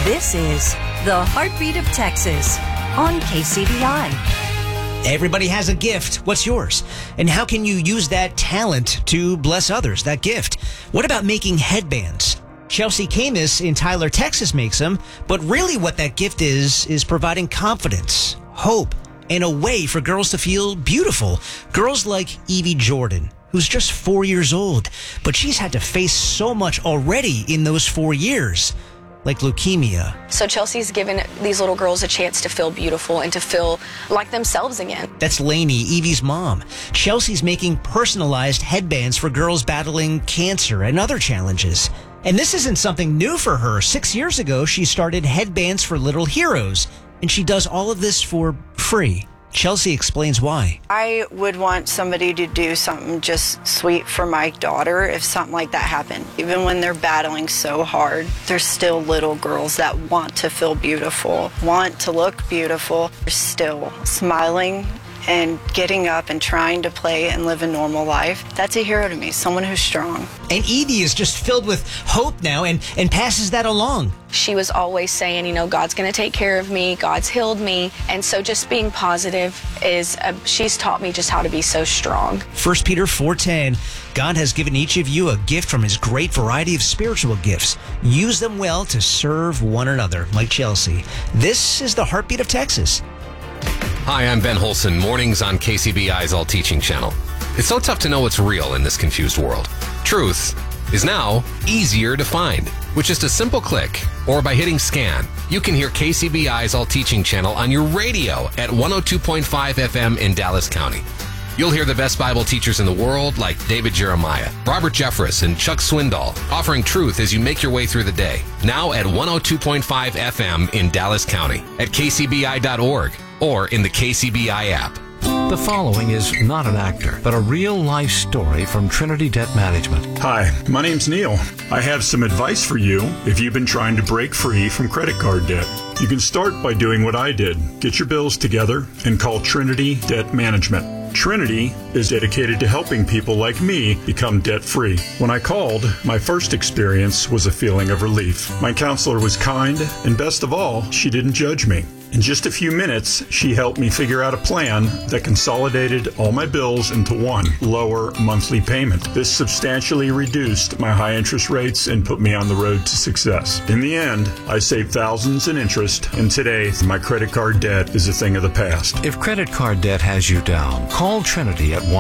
This is the Heartbeat of Texas on KCBI. Everybody has a gift. What's yours? And how can you use that talent to bless others, that gift? What about making headbands? Chelsea Camus in Tyler, Texas makes them, but really what that gift is providing confidence, hope, and a way for girls to feel beautiful. Girls like Evie Jordan, who's just 4 years old, but she's had to face so much already in those 4 years, like leukemia. So Chelsea's given these little girls a chance to feel beautiful and to feel like themselves again. That's Lainey, Evie's mom. Chelsea's making personalized headbands for girls battling cancer and other challenges. And this isn't something new for her. 6 years ago, she started Headbands for Little Heroes, and she does all of this for free. Chelsea explains why. I would want somebody to do something just sweet for my daughter if something like that happened. Even when they're battling so hard, there's still little girls that want to feel beautiful, want to look beautiful. They're still smiling and getting up and trying to play and live a normal life. That's a hero to me, someone who's strong. And Evie is just filled with hope now and passes that along. She was always saying, you know, God's going to take care of me. God's healed me. And so just being positive she's taught me just how to be so strong. 1 Peter 4:10, God has given each of you a gift from his great variety of spiritual gifts. Use them well to serve one another, like Chelsea. This is the Heartbeat of Texas. Hi, I'm Ben Holson, mornings on KCBI's All Teaching channel. It's so tough to know what's real in this confused world. Truth is now easier to find. With just a simple click or by hitting scan, you can hear KCBI's All Teaching channel on your radio at 102.5 FM in Dallas County. You'll hear the best Bible teachers in the world like David Jeremiah, Robert Jeffress, and Chuck Swindoll offering truth as you make your way through the day. Now at 102.5 FM in Dallas County, at kcbi.org, or in the KCBI app. The following is not an actor, but a real-life story from Trinity Debt Management. Hi, my name's Neil. I have some advice for you if you've been trying to break free from credit card debt. You can start by doing what I did. Get your bills together and call Trinity Debt Management. Trinity is dedicated to helping people like me become debt-free. When I called, my first experience was a feeling of relief. My counselor was kind, and best of all, she didn't judge me. In just a few minutes, she helped me figure out a plan that consolidated all my bills into one lower monthly payment. This substantially reduced my high interest rates and put me on the road to success. In the end, I saved thousands in interest, and today, my credit card debt is a thing of the past. If credit card debt has you down, call Trinity at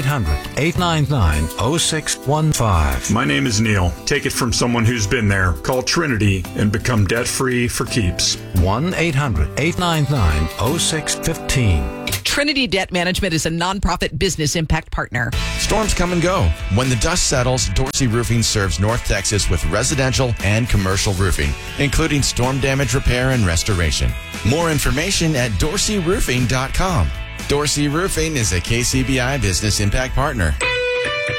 1-800-899-0615. My name is Neil. Take it from someone who's been there. Call Trinity and become debt-free for keeps. 1-800-899-0615. Trinity Debt Management is a nonprofit business impact partner. Storms come and go. When the dust settles, Dorsey Roofing serves North Texas with residential and commercial roofing, including storm damage repair and restoration. More information at dorseyroofing.com. Dorsey Roofing is a KCBI business impact partner.